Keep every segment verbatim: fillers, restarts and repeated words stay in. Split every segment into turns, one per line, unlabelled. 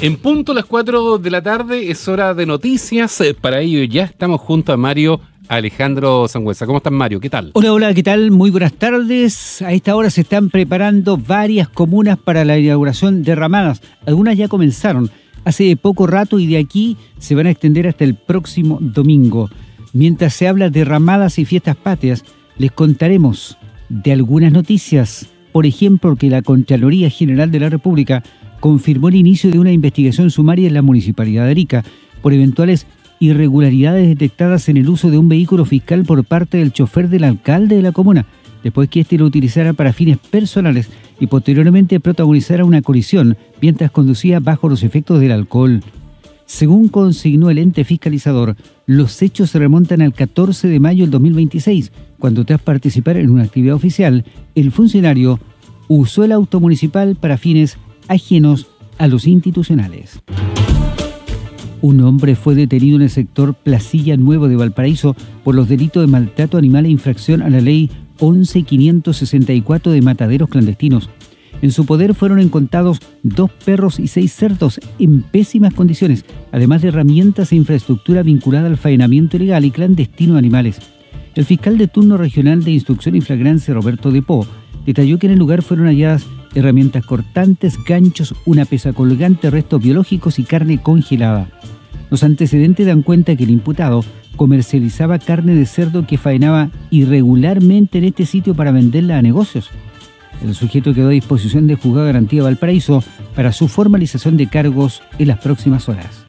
En punto las cuatro de la tarde es hora de noticias. Para ello ya estamos junto a Mario Alejandro Sangüesa. ¿Cómo estás, Mario? ¿Qué tal?
Hola, hola, ¿qué tal? Muy buenas tardes. A esta hora se están preparando varias comunas para la inauguración de ramadas. Algunas ya comenzaron hace poco rato y de aquí se van a extender hasta el próximo domingo. Mientras se habla de ramadas y fiestas patrias, les contaremos de algunas noticias. Por ejemplo, que la Contraloría General de la República confirmó el inicio de una investigación sumaria en la Municipalidad de Arica por eventuales irregularidades detectadas en el uso de un vehículo fiscal por parte del chofer del alcalde de la comuna, después que éste lo utilizara para fines personales y posteriormente protagonizara una colisión mientras conducía bajo los efectos del alcohol. Según consignó el ente fiscalizador, los hechos se remontan al catorce de mayo del dos mil veintiséis, cuando tras participar en una actividad oficial, el funcionario usó el auto municipal para fines ajenos a los institucionales. Un hombre fue detenido en el sector Placilla Nuevo de Valparaíso por los delitos de maltrato animal e infracción a la ley once mil quinientos sesenta y cuatro de mataderos clandestinos. En su poder fueron encontrados dos perros y seis cerdos en pésimas condiciones, además de herramientas e infraestructura vinculada al faenamiento ilegal y clandestino de animales. El fiscal de turno regional de instrucción y flagrancia, Roberto Depó, detalló que en el lugar fueron halladas herramientas cortantes, ganchos, una pesa colgante, restos biológicos y carne congelada. Los antecedentes dan cuenta que el imputado comercializaba carne de cerdo que faenaba irregularmente en este sitio para venderla a negocios. El sujeto quedó a disposición del Juzgado de Garantía de Valparaíso para su formalización de cargos en las próximas horas.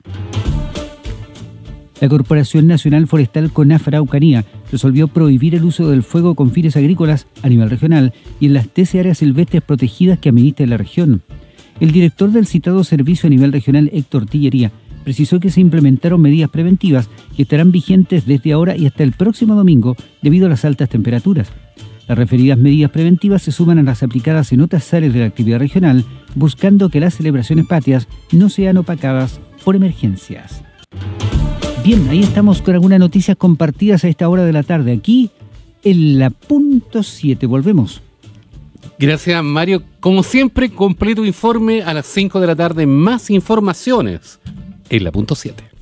La Corporación Nacional Forestal CONAF Araucanía resolvió prohibir el uso del fuego con fines agrícolas a nivel regional y en las trece áreas silvestres protegidas que administra la región. El director del citado servicio a nivel regional, Héctor Tillería, precisó que se implementaron medidas preventivas que estarán vigentes desde ahora y hasta el próximo domingo debido a las altas temperaturas. Las referidas medidas preventivas se suman a las aplicadas en otras áreas de la actividad regional, buscando que las celebraciones patrias no sean opacadas por emergencias. Bien, ahí estamos con algunas noticias compartidas a esta hora de la tarde, aquí en la punto siete. Volvemos.
Gracias, Mario. Como siempre, completo informe a las cinco de la tarde. Más informaciones en la punto siete.